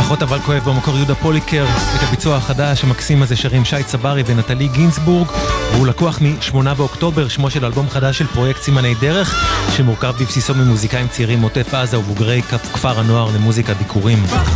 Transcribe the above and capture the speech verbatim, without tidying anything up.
פחות אבל כואב במקור יהודה פוליקר. את הביצוע החדש המקסים הזה שרים שי צברי ונטלי גינסבורג, והוא לקוח משמונה באוקטובר, שמו של אלבום חדש של פרויקט סימני דרך, שמורכב בבסיסו ממוזיקאים צעירים מעוטף עזה ובוגרי כפר הנוער למוזיקה ביקורים.